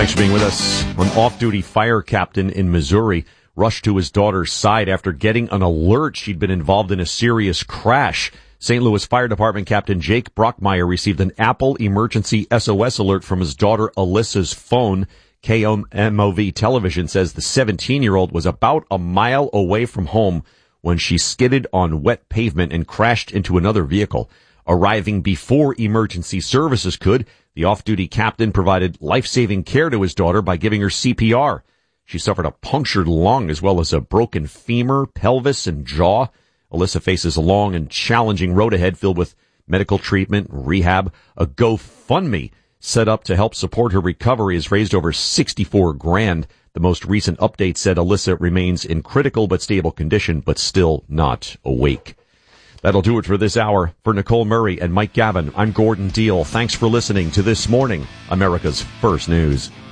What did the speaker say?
Thanks for being with us. An off-duty fire captain in Missouri rushed to his daughter's side after getting an alert she'd been involved in a serious crash. St. Louis Fire Department Captain Jake Brockmeyer received an Apple emergency SOS alert from his daughter Alyssa's phone. KMOV television says the 17-year-old was about a mile away from home when she skidded on wet pavement and crashed into another vehicle. Arriving before emergency services could, the off-duty captain provided life-saving care to his daughter by giving her CPR. She suffered a punctured lung as well as a broken femur, pelvis, and jaw. Alyssa faces a long and challenging road ahead filled with medical treatment, rehab. A GoFundMe set up to help support her recovery has raised over $64,000. The most recent update said Alyssa remains in critical but stable condition, but still not awake. That'll do it for this hour. For Nicole Murray and Mike Gavin, I'm Gordon Deal. Thanks for listening to This Morning, America's First News.